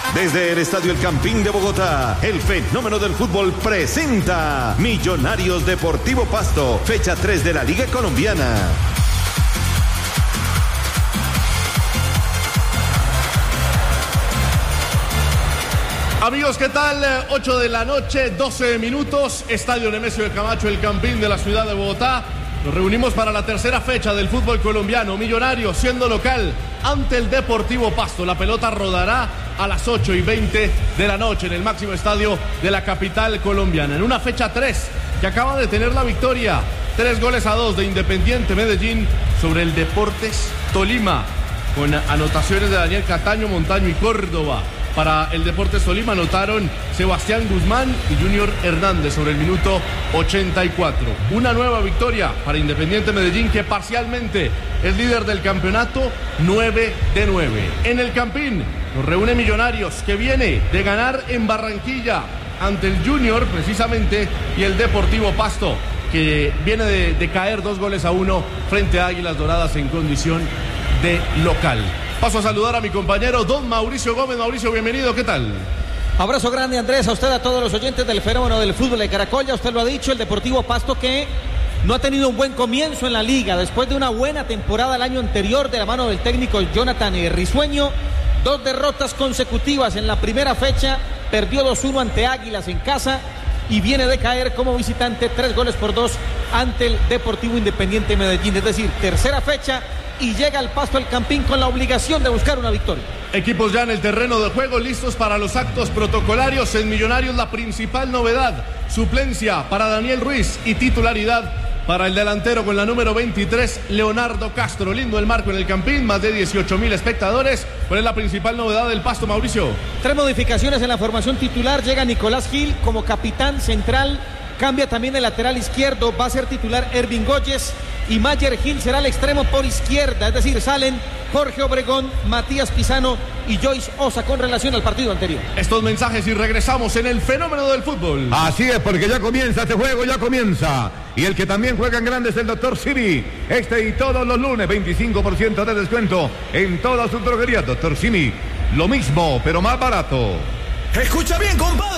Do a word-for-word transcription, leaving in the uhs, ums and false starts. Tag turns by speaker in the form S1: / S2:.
S1: Desde el Estadio El Campín de Bogotá, el fenómeno del fútbol presenta Millonarios Deportivo Pasto, fecha tres de la Liga Colombiana.
S2: Amigos, ¿qué tal? ocho de la noche, doce minutos, Estadio Nemesio de Camacho, El Campín de la ciudad de Bogotá. Nos reunimos para la tercera fecha del fútbol colombiano. Millonarios siendo local ante el Deportivo Pasto. La pelota rodará a las ocho y veinte de la noche en el máximo estadio de la capital colombiana. En una fecha tres que acaba de tener la victoria. Tres goles a dos de Independiente Medellín sobre el Deportes Tolima. Con anotaciones de Daniel Cataño, Montaño y Córdoba. Para el Deportes Tolima anotaron Sebastián Guzmán y Junior Hernández sobre el minuto ochenta y cuatro. Una nueva victoria para Independiente Medellín, que parcialmente es líder del campeonato, nueve de nueve. En el Campín nos reúne Millonarios, que viene de ganar en Barranquilla ante el Junior precisamente, y el Deportivo Pasto, que viene de, de caer dos goles a uno frente a Águilas Doradas en condición de local. Paso a saludar a mi compañero don Mauricio Gómez. Mauricio, bienvenido, ¿qué tal?
S3: Abrazo grande, Andrés, a usted, a todos los oyentes del fenómeno del fútbol de Caracol. Ya usted lo ha dicho, el Deportivo Pasto, que no ha tenido un buen comienzo en la liga después de una buena temporada el año anterior de la mano del técnico Jonathan Risueño. Dos derrotas consecutivas en la primera fecha, perdió dos uno ante Águilas en casa y viene de caer como visitante tres goles por dos ante el Deportivo Independiente Medellín. Es decir, tercera fecha y llega al Pasto El Campín con la obligación de buscar una victoria.
S2: Equipos ya en el terreno de juego, listos para los actos protocolarios. En Millonarios la principal novedad, suplencia para Daniel Ruiz y titularidad para el delantero con la número veintitrés, Leonardo Castro. Lindo el marco en el Campín, más de dieciocho mil espectadores. ¿Cuál es la principal novedad del Pasto, Mauricio?
S3: Tres modificaciones en la formación titular. Llega Nicolás Gil como capitán central. Cambia también el lateral izquierdo, va a ser titular Ervin Góyez y Mayer Gil será el extremo por izquierda, es decir, salen Jorge Obregón, Matías Pisano y Joyce Osa con relación al partido anterior.
S2: Estos mensajes y regresamos en el fenómeno del fútbol.
S4: Así es, porque ya comienza este juego, ya comienza. Y el que también juega en grande es el doctor Simi. Este y todos los lunes, veinticinco por ciento de descuento en todas sus droguerías. doctor Simi, lo mismo, pero más barato.
S5: Escucha bien, compadre.